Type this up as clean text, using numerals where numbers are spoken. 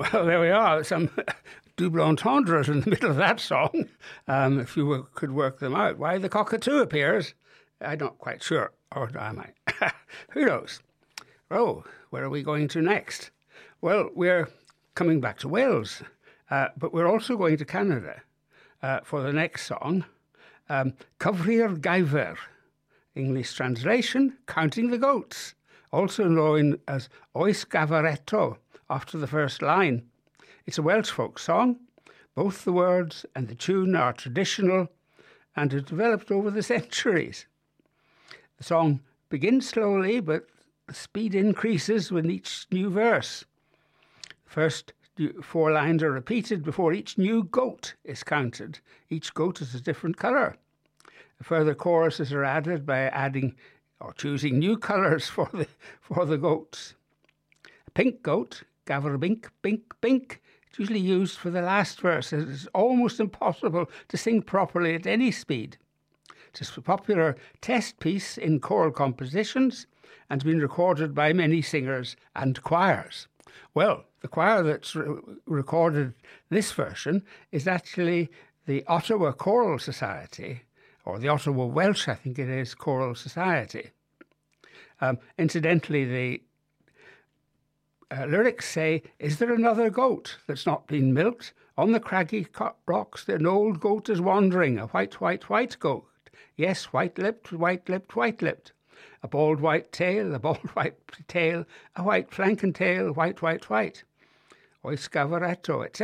Well, there we are. Some double entendres in the middle of that song, if you could work them out. Why the cockatoo appears, I'm not quite sure. Or am I? Who knows? Oh, where are we going to next? Well, we're coming back to Wales, but we're also going to Canada for the next song, Cyfri'r Geifer, English translation, Counting the Goats, also known as Oes Gavaretto, after the first line. It's a Welsh folk song. Both the words and the tune are traditional and have developed over the centuries. The song begins slowly, but the speed increases with each new verse. The first 4 lines are repeated before each new goat is counted. Each goat is a different colour. Further choruses are added by adding or choosing new colours for the goats. A pink goat, Gaffer Bink, Bink, Bink, it's usually used for the last verse. It's almost impossible to sing properly at any speed. It's a popular test piece in choral compositions and has been recorded by many singers and choirs. Well, the choir that's recorded this version is actually the Ottawa Choral Society, or the Ottawa Welsh, I think it is, Choral Society. Incidentally, the lyrics say, "Is there another goat that's not been milked? On the craggy rocks an old goat is wandering, a white, white, white goat. Yes, white-lipped, white-lipped, white-lipped. A bald white tail, a bald white tail, a white flank and tail, white, white, white. Oes Gavaretto," etc.